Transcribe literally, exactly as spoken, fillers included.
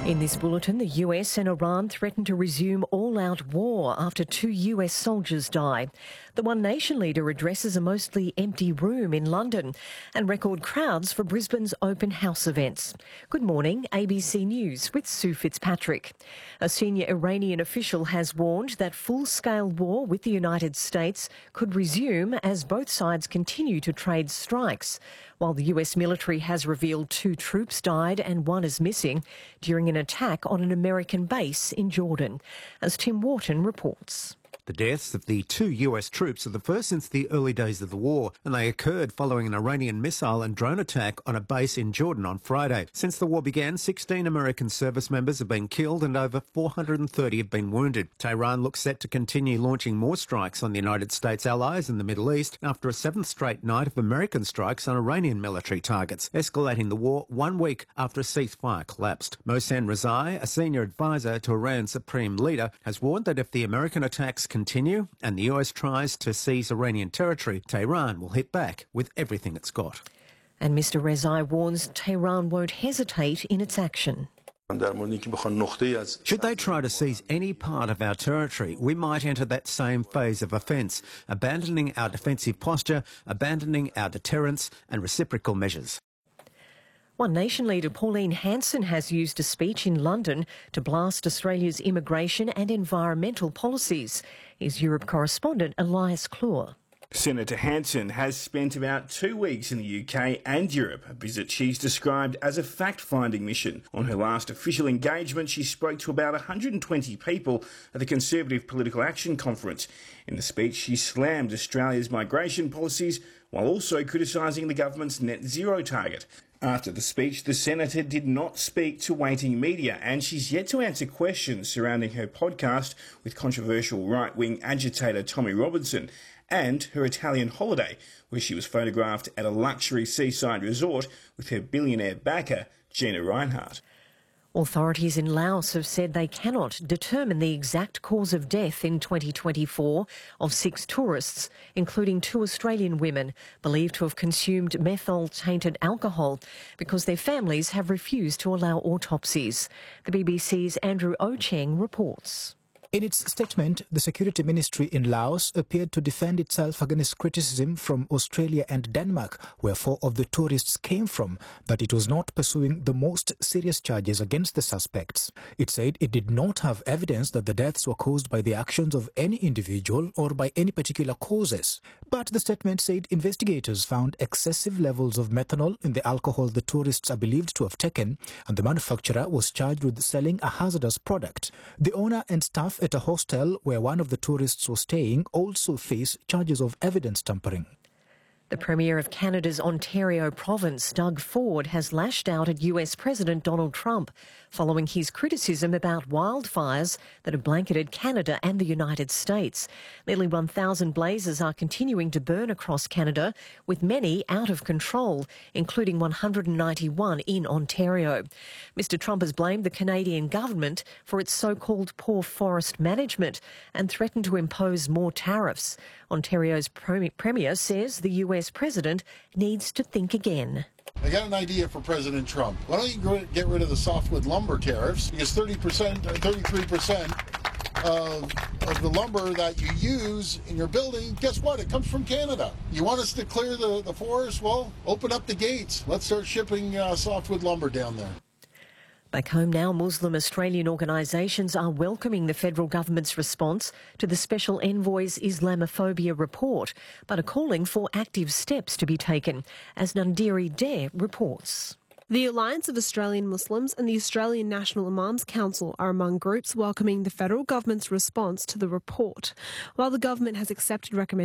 In this bulletin, the U S and Iran threaten to resume all-out war after two U S soldiers die. The One Nation leader addresses a mostly empty room in London, and record crowds for Brisbane's open house events. Good morning, A B C News with Sue Fitzpatrick. A senior Iranian official has warned that full-scale war with the United States could resume as both sides continue to trade strikes, while the U S military has revealed two troops died and one is missing during an attack on an American base in Jordan, as Tim Wharton reports. The deaths of the two U S troops are the first since the early days of the war, and they occurred following an Iranian missile and drone attack on a base in Jordan on Friday. Since the war began, sixteen American service members have been killed and over four hundred thirty have been wounded. Tehran looks set to continue launching more strikes on the United States allies in the Middle East after a seventh straight night of American strikes on Iranian military targets, escalating the war one week after a ceasefire collapsed. Mohsen Rezai, a senior advisor to Iran's supreme leader, has warned that if the American attacks continue and the U S tries to seize Iranian territory, Tehran will hit back with everything it's got. And Mister Rezai warns Tehran won't hesitate in its action. Should they try to seize any part of our territory, we might enter that same phase of offence, abandoning our defensive posture, abandoning our deterrence and reciprocal measures. One Nation leader Pauline Hanson has used a speech in London to blast Australia's immigration and environmental policies. Here's Europe correspondent Elias Kloor. Senator Hanson has spent about two weeks in the U K and Europe, a visit she's described as a fact-finding mission. On her last official engagement, she spoke to about one hundred twenty people at the Conservative Political Action Conference. In the speech, she slammed Australia's migration policies while also criticising the government's net zero target. After the speech, the senator did not speak to waiting media, and she's yet to answer questions surrounding her podcast with controversial right-wing agitator Tommy Robinson and her Italian holiday, where she was photographed at a luxury seaside resort with her billionaire backer, Gina Rinehart. Authorities in Laos have said they cannot determine the exact cause of death in twenty twenty-four of six tourists, including two Australian women believed to have consumed methyl-tainted alcohol because their families have refused to allow autopsies. The B B C's Andrew Ocheng reports. In its statement, the Security Ministry in Laos appeared to defend itself against criticism from Australia and Denmark, where four of the tourists came from, that it was not pursuing the most serious charges against the suspects. It said it did not have evidence that the deaths were caused by the actions of any individual or by any particular causes. But the statement said investigators found excessive levels of methanol in the alcohol the tourists are believed to have taken, and the manufacturer was charged with selling a hazardous product. The owner and staff at a hostel where one of the tourists was staying also face charges of evidence tampering. The Premier of Canada's Ontario province, Doug Ford, has lashed out at U S President Donald Trump following his criticism about wildfires that have blanketed Canada and the United States. Nearly one thousand blazes are continuing to burn across Canada, with many out of control, including one hundred ninety-one in Ontario. Mister Trump has blamed the Canadian government for its so-called poor forest management and threatened to impose more tariffs. Ontario's Premier says the U S President needs to think again. I got an idea for President Trump. Why don't you get rid of the softwood lumber tariffs? Because thirty percent, thirty-three percent of, of the lumber that you use in your building, guess what? It comes from Canada. You want us to clear the, the forest? Well, open up the gates. Let's start shipping uh, softwood lumber down there. Back home now, Muslim Australian organisations are welcoming the federal government's response to the Special Envoy's Islamophobia report, but are calling for active steps to be taken, as Nandiri Dare reports. The Alliance of Australian Muslims and the Australian National Imams Council are among groups welcoming the federal government's response to the report. While the government has accepted recommendations